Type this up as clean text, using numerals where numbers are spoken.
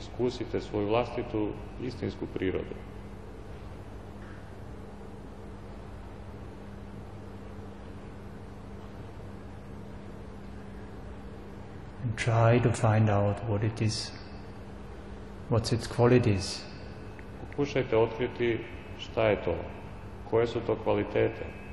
iskusite svoju vlastitu istinsku prirodu. And try to find out what it is, what's its qualities. Pokušajte otkriti šta je to, koje su to kvalitete.